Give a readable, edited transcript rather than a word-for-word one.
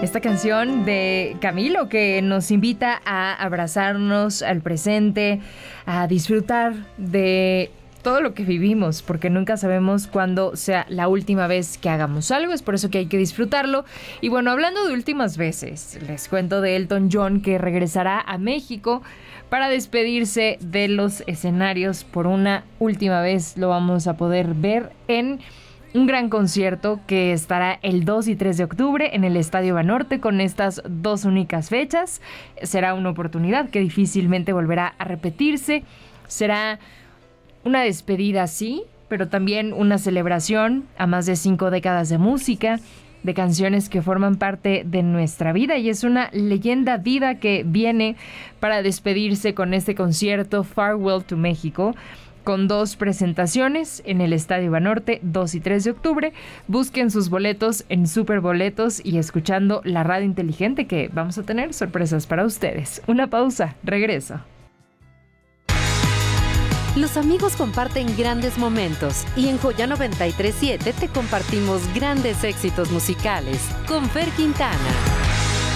Esta canción de Camilo que nos invita a abrazarnos al presente, a disfrutar de todo lo que vivimos, porque nunca sabemos cuándo sea la última vez que hagamos algo, es por eso que hay que disfrutarlo. Y bueno, hablando de últimas veces, les cuento de Elton John, que regresará a México para despedirse de los escenarios por una última vez. Lo vamos a poder ver en un gran concierto que estará el 2 y 3 de octubre en el Estadio Banorte. Con estas dos únicas fechas será una oportunidad que difícilmente volverá a repetirse. Será una despedida, sí, pero también una celebración a más de 5 décadas de música, de canciones que forman parte de nuestra vida, y es una leyenda viva que viene para despedirse con este concierto Farewell to México, con 2 presentaciones en el Estadio Banorte, 2 y 3 de octubre. Busquen sus boletos en Superboletos y escuchando la radio inteligente, que vamos a tener sorpresas para ustedes. Una pausa, regreso. Los amigos comparten grandes momentos y en Joya 93.7 te compartimos grandes éxitos musicales con Fer Quintana.